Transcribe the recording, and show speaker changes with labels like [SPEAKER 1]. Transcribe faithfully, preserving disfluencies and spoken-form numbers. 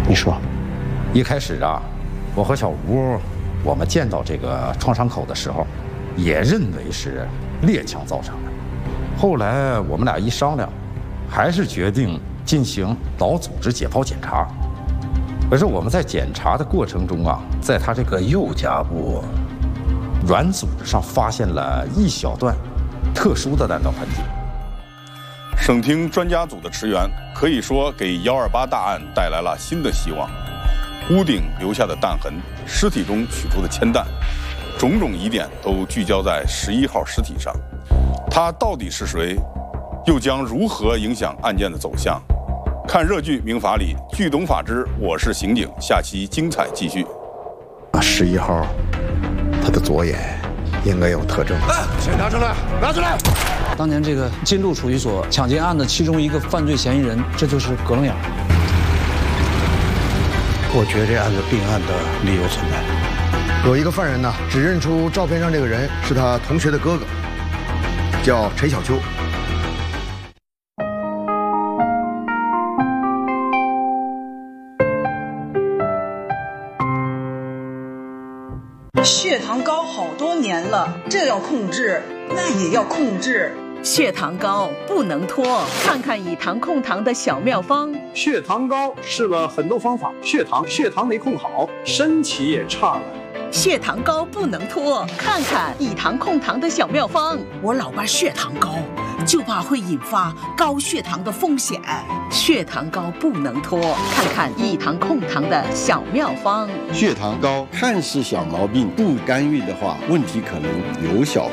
[SPEAKER 1] 你说，
[SPEAKER 2] 一开始啊，我和小吴，我们见到这个创伤口的时候，也认为是猎枪造成的。后来我们俩一商量，还是决定进行脑组织解剖检查。可是我们在检查的过程中啊，在他这个右颊部软组织上发现了一小段特殊的弹道痕迹。
[SPEAKER 3] 省厅专家组的驰援可以说给幺二八大案带来了新的希望。屋顶留下的弹痕，尸体中取出的铅弹，种种疑点都聚焦在十一号尸体上。他到底是谁？又将如何影响案件的走向？看热剧《民法理》，剧懂法之我是刑警，下期精彩继续。
[SPEAKER 1] 啊，十一号，他的左眼应该有特征。
[SPEAKER 4] 哎，先拿出来，拿出来！
[SPEAKER 5] 当年这个金鹿处一所抢劫案的其中一个犯罪嫌疑人，这就是葛楞眼。
[SPEAKER 1] 我觉得这案子并案的理由存在。有一个犯人呢，只认出照片上这个人是他同学的哥哥，叫陈小秋。
[SPEAKER 6] 血糖高好多年了，这要控制，那也要控制。
[SPEAKER 7] 血糖高不能拖，看看以糖控糖的小妙方。
[SPEAKER 8] 血糖高试了很多方法，血糖血糖没控好，身体也差了。
[SPEAKER 7] 血糖高不能拖，看看以糖控糖的小妙方。
[SPEAKER 6] 我老爸血糖高，就怕会引发高血糖的风险。
[SPEAKER 7] 血糖高不能拖，看看以糖控糖的小妙方。
[SPEAKER 9] 血糖高看似小毛病，不干预的话，问题可能由小